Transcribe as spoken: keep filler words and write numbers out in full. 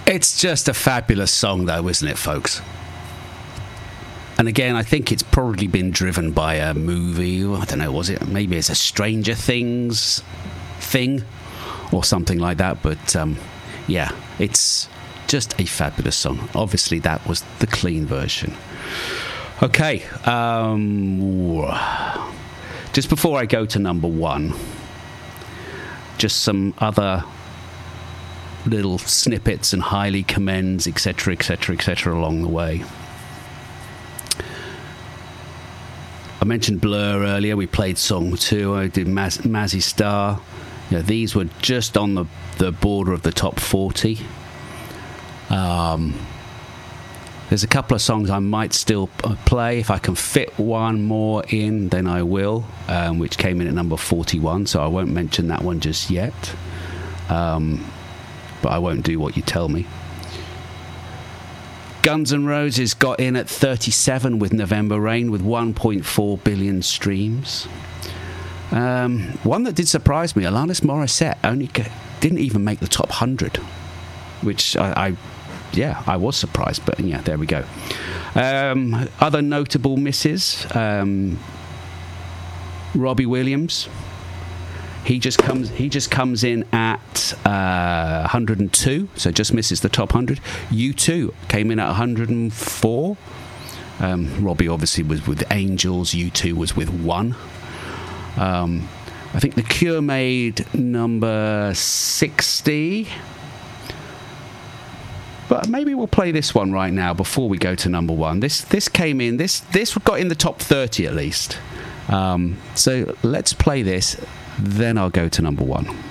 It's just a fabulous song, though, isn't it, folks? And again, I think it's probably been driven by a movie. I don't know, was it? Maybe it's a Stranger Things thing or something like that. But um, yeah, it's just a fabulous song. Obviously, that was the clean version. Okay. Um, just before I go to number one, just some other little snippets and highly commends, et cetera, et cetera, et cetera, along the way. I mentioned Blur earlier. We played Song two. I did Maz- Mazzy Star. You know, these were just on the, the border of the top forty. Um, there's a couple of songs I might still play. If I can fit one more in, then I will, um, which came in at number forty-one, so I won't mention that one just yet. Um, but I won't do what you tell me. Guns N' Roses got in at thirty-seven with November Rain with one point four billion streams. Um, one that did surprise me, Alanis Morissette only g- didn't even make the top one hundred, which I, I, yeah, I was surprised, but yeah, there we go. Um, other notable misses, um, Robbie Williams. He just comes. He just comes in at uh, one hundred two, so just misses the top one hundred. U two came in at one hundred four. Um, Robbie obviously was with Angels. U two was with One. Um, I think The Cure made number sixty. But maybe we'll play this one right now before we go to number one. This this came in. This this got in the top thirty at least. Um, so let's play this. Then I'll go to number one.